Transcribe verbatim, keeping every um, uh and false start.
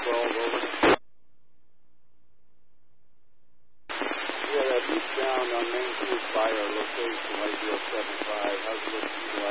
twelve, over. Yeah, that beach down on Main Street by our location, right zero seven five. How's it looking?